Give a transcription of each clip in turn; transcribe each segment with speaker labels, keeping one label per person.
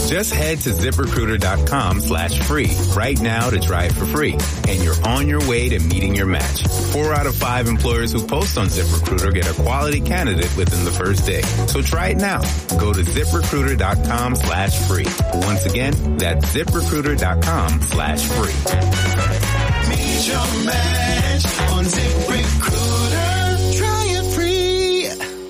Speaker 1: Just head to ZipRecruiter.com/free right now to try it for free. And you're on your way to meeting your match. 4 out of 5 employers who post on ZipRecruiter get a quality candidate within the first day. So try it now. Go to ZipRecruiter.com/free. Once again, that's ZipRecruiter.com/free.
Speaker 2: Meet your match on ZipRecruiter. Try it free.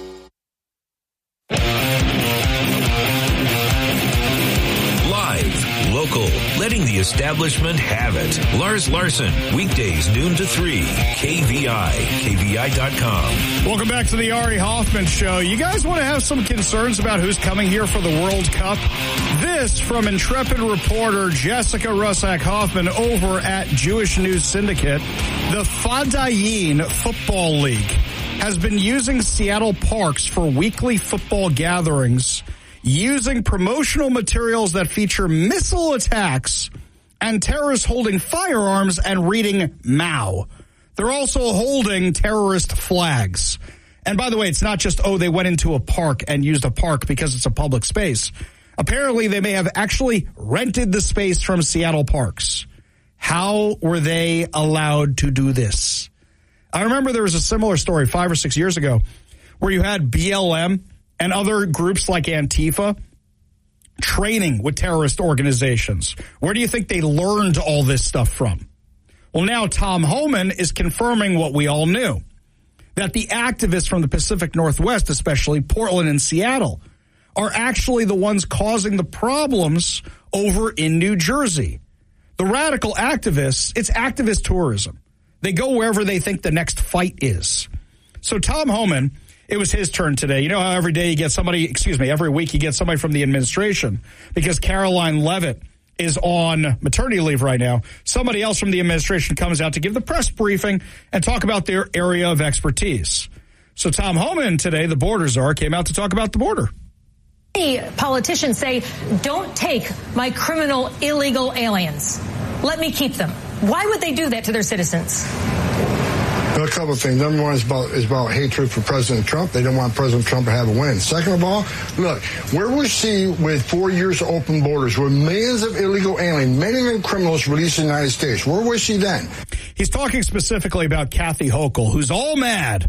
Speaker 3: Live, local, letting the establishment have it. Lars Larson, weekdays noon to 3, KVI, KVI.com.
Speaker 4: Welcome back to the Ari Hoffman Show. You guys want to have some concerns about who's coming here for the World Cup? This from intrepid reporter Jessica Russack Hoffman over at Jewish News Syndicate. The Fadayin Football League has been using Seattle parks for weekly football gatherings, using promotional materials that feature missile attacks and terrorists holding firearms and reading Mao. They're also holding terrorist flags. And by the way, it's not just, they went into a park and used a park because it's a public space. Apparently, they may have actually rented the space from Seattle parks. How were they allowed to do this? I remember there was a similar story 5 or 6 years ago where you had BLM and other groups like Antifa training with terrorist organizations. Where do you think they learned all this stuff from? Well, now Tom Homan is confirming what we all knew, that the activists from the Pacific Northwest, especially Portland and Seattle, are actually the ones causing the problems over in New Jersey. The radical activists, it's activist tourism. They go wherever they think the next fight is. So Tom Homan, it was his turn today. You know how every week he gets somebody from the administration because Caroline Leavitt is on maternity leave right now. Somebody else from the administration comes out to give the press briefing and talk about their area of expertise. So Tom Homan today, the border czar, came out to talk about the border.
Speaker 5: Politicians say, don't take my criminal illegal aliens. Let me keep them. Why would they do that to their citizens?
Speaker 6: A couple of things. Number one is about hatred for President Trump. They don't want President Trump to have a win. Second of all, look, where we see with 4 years of open borders, with millions of illegal aliens, many of them criminals released in the United States, where was she then?
Speaker 4: He's talking specifically about Kathy Hochul, who's all mad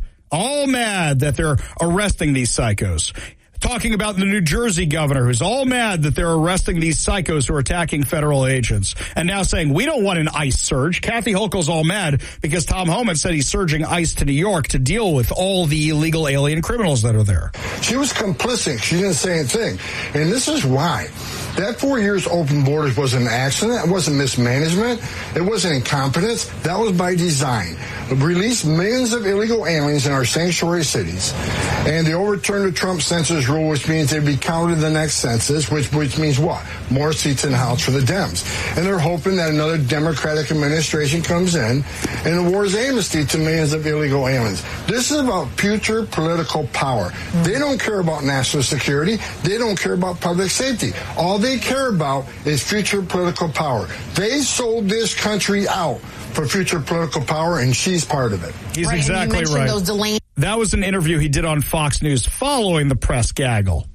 Speaker 4: that they're arresting these psychos. Talking about the New Jersey governor, who's all mad that they're arresting these psychos who are attacking federal agents, and now saying, we don't want an ICE surge. Kathy Hochul's all mad because Tom Homan said he's surging ICE to New York to deal with all the illegal alien criminals that are there.
Speaker 6: She was complicit. She didn't say anything. And this is why. That 4 years open borders wasn't an accident. It wasn't mismanagement. It wasn't incompetence. That was by design. Release millions of illegal aliens in our sanctuary cities, and they overturned the Trump census rule, which means they'd be counted in the next census, which means what? More seats in the House for the Dems. And they're hoping that another Democratic administration comes in and awards amnesty to millions of illegal aliens. This is about future political power. They don't care about national security. They don't care about public safety. All they care about is future political power. They sold this country out for future political power, and she's part of it.
Speaker 4: He's exactly right. That was an interview he did on Fox News following the press gaggle.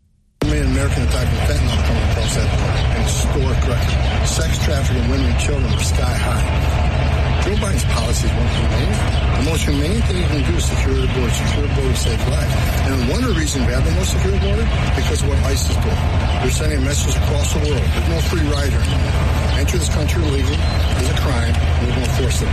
Speaker 6: An American attack with fentanyl coming across that border, and historic record. Sex trafficking, women and children are sky high. Joe Biden's policies weren't humane. The most humane thing you can do is secure the border. Secure the border saves lives. And one of the reasons we have the most secure border because of what ICE is doing. They're sending a message across the world. There's no free rider anymore. Enter this country illegally is a crime, and we're going to force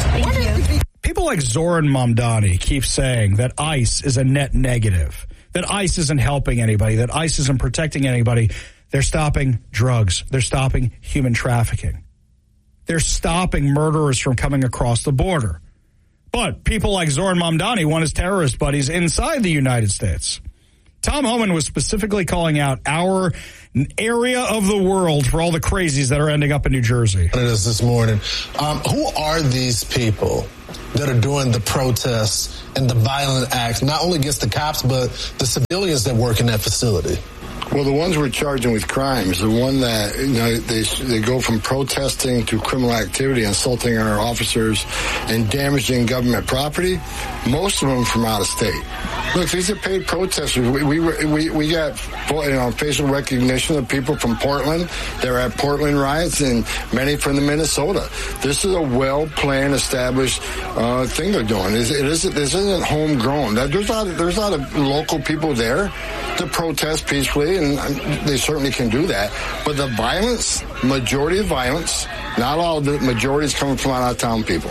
Speaker 6: it.
Speaker 4: People like Zoran Mamdani keep saying that ICE is a net negative, that ICE isn't helping anybody, that ICE isn't protecting anybody. They're stopping drugs. They're stopping human trafficking. They're stopping murderers from coming across the border. But people like Zoran Mamdani want his terrorist buddies inside the United States. Tom Homan was specifically calling out our area of the world for all the crazies that are ending up in New Jersey.
Speaker 7: This morning, who are these people that are doing the protests and the violent acts, not only against the cops, but the civilians that work in that facility?
Speaker 6: Well, the ones we're charging with crimes, the one that, they go from protesting to criminal activity, insulting our officers and damaging government property, most of them from out of state. Look, these are paid protesters. We got facial recognition of people from Portland. They're at Portland riots, and many from the Minnesota. This is a well-planned, established thing they're doing. This isn't homegrown. There's a lot of local people there to protest peacefully, and they certainly can do that. But the violence, majority of violence, not all of the majority is coming from out-of-town people.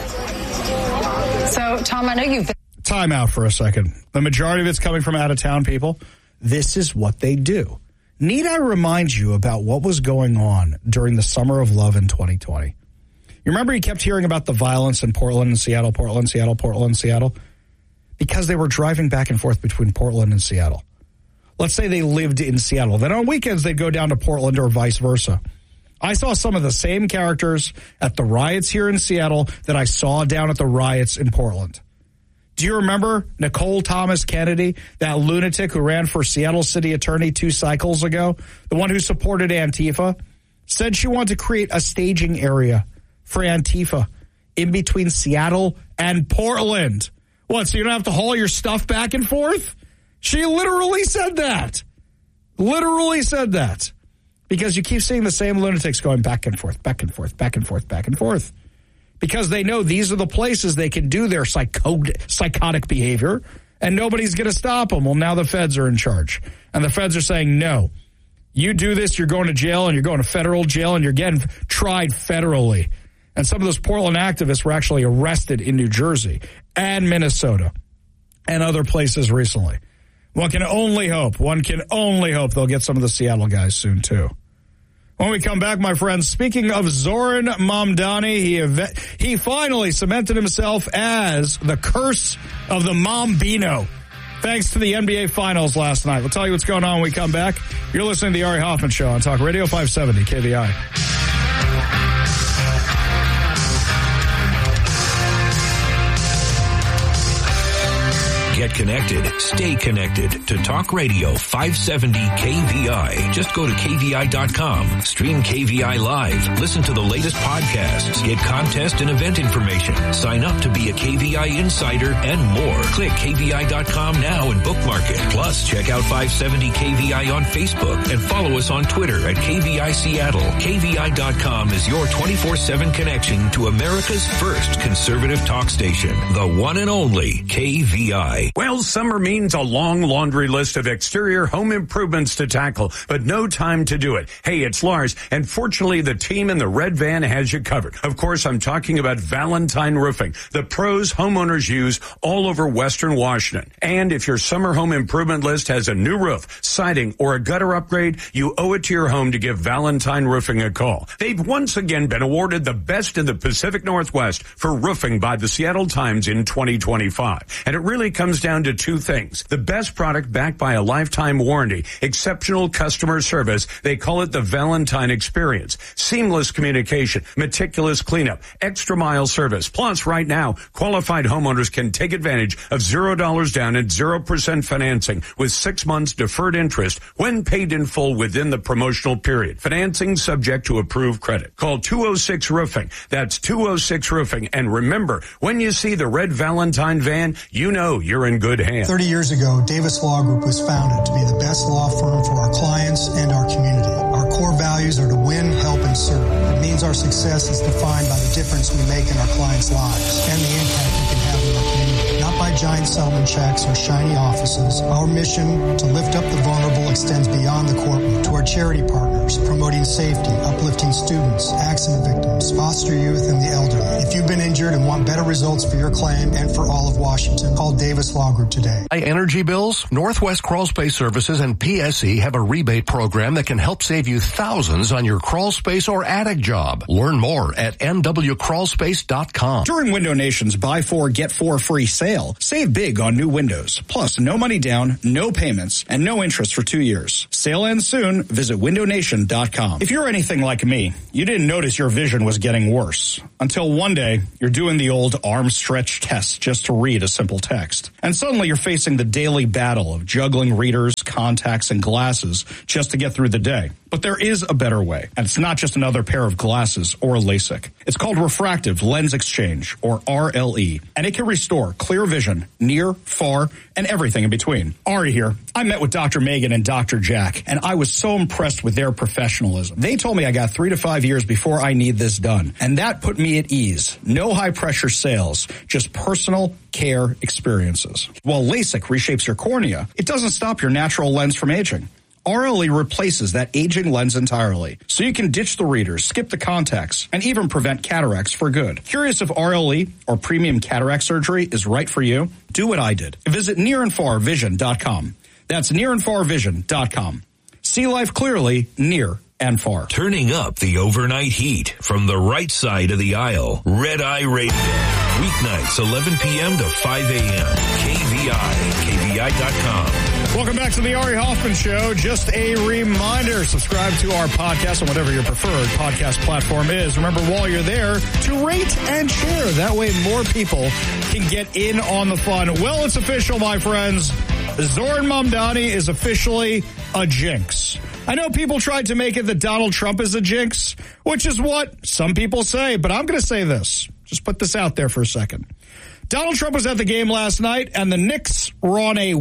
Speaker 8: So, Tom, I know you've...
Speaker 4: Time out for a second. The majority of it's coming from out-of-town people. This is what they do. Need I remind you about what was going on during the Summer of Love in 2020? You remember you kept hearing about the violence in Portland and Seattle, Portland, Seattle, Portland, Seattle? Because they were driving back and forth between Portland and Seattle. Let's say they lived in Seattle. Then on weekends, they'd go down to Portland or vice versa. I saw some of the same characters at the riots here in Seattle that I saw down at the riots in Portland. Do you remember Nicole Thomas Kennedy, that lunatic who ran for Seattle City Attorney 2 cycles ago, the one who supported Antifa, said she wanted to create a staging area for Antifa in between Seattle and Portland. What, so you don't have to haul your stuff back and forth? She literally said that. Literally said that. Because you keep seeing the same lunatics going back and forth, back and forth, back and forth, back and forth. Because they know these are the places they can do their psychotic behavior, and nobody's going to stop them. Well, now the feds are in charge. And the feds are saying, no, you do this, you're going to jail, and you're going to federal jail, and you're getting tried federally. And some of those Portland activists were actually arrested in New Jersey and Minnesota and other places recently. One can only hope they'll get some of the Seattle guys soon, too. When we come back, my friends, speaking of Zoran Mamdani, he finally cemented himself as the curse of the Mambino, thanks to the NBA Finals last night. We'll tell you what's going on when we come back. You're listening to the Ari Hoffman Show on Talk Radio 570 KVI.
Speaker 3: Get connected. Stay connected to Talk Radio 570 KVI. Just go to KVI.com. Stream KVI live. Listen to the latest podcasts. Get contest and event information. Sign up to be a KVI insider and more. Click KVI.com now and bookmark it. Plus, check out 570 KVI on Facebook and follow us on Twitter at KVI Seattle. KVI.com is your 24/7 connection to America's first conservative talk station. The one and only KVI.
Speaker 9: Well, summer means a long laundry list of exterior home improvements to tackle, but no time to do it. Hey, it's Lars, and fortunately the team in the red van has you covered. Of course, I'm talking about Valentine Roofing, the pros homeowners use all over Western Washington. And if your summer home improvement list has a new roof, siding, or a gutter upgrade, you owe it to your home to give Valentine Roofing a call. They've once again been awarded the best in the Pacific Northwest for roofing by the Seattle Times in 2025. And it really comes down to two things. The best product backed by a lifetime warranty, exceptional customer service. They call it the Valentine experience. Seamless communication, meticulous cleanup, extra mile service. Plus, right now, qualified homeowners can take advantage of $0 down and 0% financing with 6 months deferred interest when paid in full within the promotional period. Financing subject to approved credit. Call 206 Roofing. That's 206 Roofing. And remember, when you see the red Valentine van, you know you're in good hands.
Speaker 10: 30 years ago, Davis Law Group was founded to be the best law firm for our clients and our community. Our core values are to win, help, and serve. It means our success is defined by the difference we make in our clients' lives and the impact we can have in our community. Not by giant settlement checks or shiny offices. Our mission to lift up the vulnerable extends beyond the courtroom to our charity partners, promoting safety, uplifting students, accident victims, foster youth, and the elderly. If you've been injured and want better results for your claim and for all of Washington, call Davis Law Group today.
Speaker 11: Energy bills? Northwest Crawl Space Services and PSE have a rebate program that can help save you thousands on your crawl space or attic job. Learn more at nwcrawlspace.com.
Speaker 4: During Window Nation's Buy 4, Get 4 free sale, save big on new windows. Plus, no money down, no payments, and no interest for 2 years. Sale ends soon. Visit windownation.com. starvision.com. If you're anything like me, you didn't notice your vision was getting worse until one day you're doing the old arm stretch test just to read a simple text. And suddenly you're facing the daily battle of juggling readers, contacts, and glasses just to get through the day. But there is a better way, and it's not just another pair of glasses or LASIK. It's called refractive lens exchange, or RLE, and it can restore clear vision near, far, and everything in between. Ari here. I met with Dr. Megan and Dr. Jack, and I was so impressed with their professionalism. They told me I got 3 to 5 years before I need this done, and that put me at ease. No high-pressure sales, just personal care experiences. While LASIK reshapes your cornea, it doesn't stop your natural lens from aging. RLE replaces that aging lens entirely, so you can ditch the readers, skip the contacts, and even prevent cataracts for good. Curious if RLE, or premium cataract surgery, is right for you? Do what I did. Visit nearandfarvision.com. That's nearandfarvision.com. See life clearly, near and far.
Speaker 3: Turning up the overnight heat from the right side of the aisle. Red Eye Radio. Weeknights, 11 p.m. to 5 a.m. KVI, KVI.com.
Speaker 4: Welcome back to the Ari Hoffman Show. Just a reminder, subscribe to our podcast on whatever your preferred podcast platform is. Remember, while you're there, to rate and share. That way more people can get in on the fun. Well, it's official, my friends. Zoran Mamdani is officially a jinx. I know people tried to make it that Donald Trump is a jinx, which is what some people say, but I'm going to say this. Just put this out there for a second. Donald Trump was at the game last night, and the Knicks were on a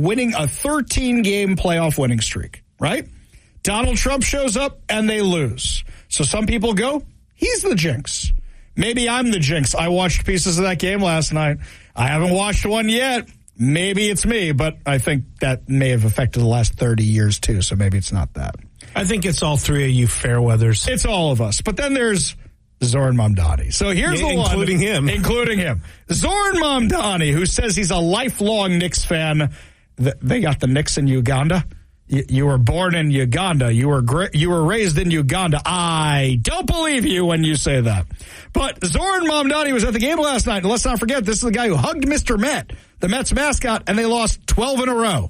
Speaker 4: 13-game playoff winning streak, right? Donald Trump shows up, and they lose. So some people go, he's the jinx. Maybe I'm the jinx. I watched pieces of that game last night. I haven't watched one yet. Maybe it's me, but I think that may have affected the last 30 years, too, so maybe it's not that.
Speaker 12: I think it's all three of you fair weathers.
Speaker 4: It's all of us. But then there's Zoran Mamdani. So here's the one. Including him. Zoran Mamdani, who says he's a lifelong Knicks fan. They got the Knicks in Uganda. You were born in Uganda. You were raised in Uganda. I don't believe you when you say that. But Zoran Mamdani was at the game last night. And let's not forget, this is the guy who hugged Mr. Met, the Mets mascot, and they lost 12 in a row.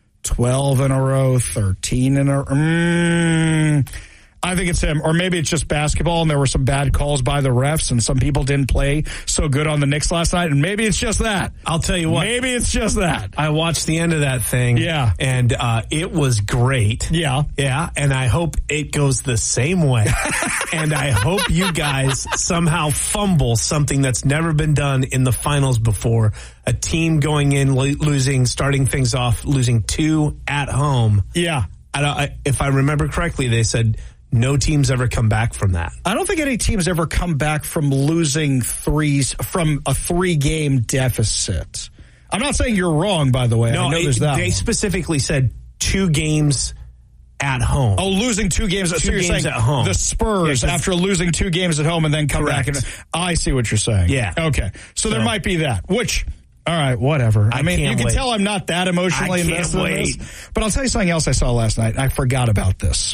Speaker 4: 12 in a row, 13 in a row. I think it's him, or maybe it's just basketball and there were some bad calls by the refs and some people didn't play so good on the Knicks last night, and maybe it's just that.
Speaker 12: I'll tell you what.
Speaker 4: Maybe it's just that.
Speaker 12: I watched the end of that thing.
Speaker 4: Yeah.
Speaker 12: And it was great.
Speaker 4: Yeah.
Speaker 12: Yeah, and I hope it goes the same way. And I hope you guys somehow fumble something that's never been done in the finals before. A team going in, losing, starting things off, losing 2 at home.
Speaker 4: Yeah.
Speaker 12: If I remember correctly, they said no teams ever come back from that.
Speaker 4: I don't think any teams ever come back from losing from a 3-game deficit. I'm not saying you're wrong, by the way.
Speaker 12: No,
Speaker 4: I know there's that.
Speaker 12: They specifically said 2 games at home.
Speaker 4: Oh, losing 2 games. So you're saying
Speaker 12: at home.
Speaker 4: The Spurs, after losing 2 games at home and then come back. I see what you're saying.
Speaker 12: Yeah.
Speaker 4: Okay. So there might be that, which... All right, whatever. I mean, you can tell I'm not that emotionally invested in this. But I'll tell you something else I saw last night. I forgot about this.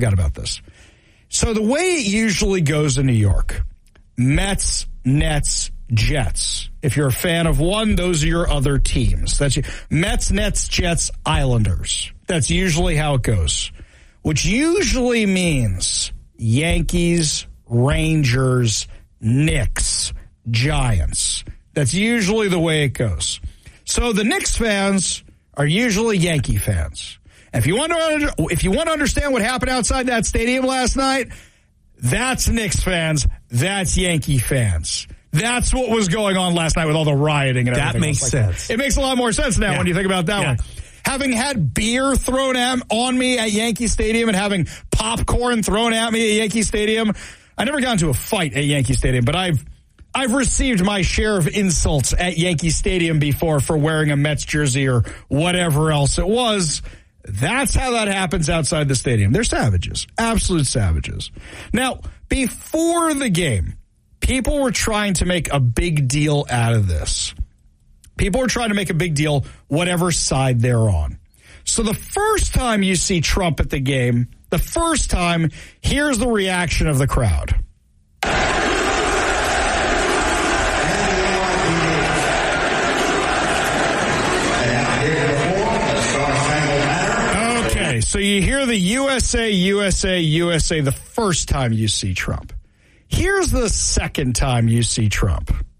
Speaker 4: So the way it usually goes in New York, Mets, Nets, Jets. If you're a fan of one, those are your other teams. That's Mets, Nets, Jets, Islanders. That's usually how it goes. Which usually means Yankees, Rangers, Knicks, Giants. That's usually the way it goes. So the Knicks fans are usually Yankee fans. If you want to understand what happened outside that stadium last night, that's Knicks fans. That's Yankee fans. That's what was going on last night with all the rioting and everything.
Speaker 12: That makes sense.
Speaker 4: It makes a lot more sense now when you think about that one. Having had beer thrown on me at Yankee Stadium and having popcorn thrown at me at Yankee Stadium, I never got into a fight at Yankee Stadium, but I've received my share of insults at Yankee Stadium before for wearing a Mets jersey or whatever else it was. That's how that happens outside the stadium. They're savages, absolute savages. Now, before the game, people were trying to make a big deal out of this. People were trying to make a big deal whatever side they're on. So the first time you see Trump at the game, here's the reaction of the crowd. So you hear the USA, USA, USA the first time you see Trump. Here's the second time you see Trump.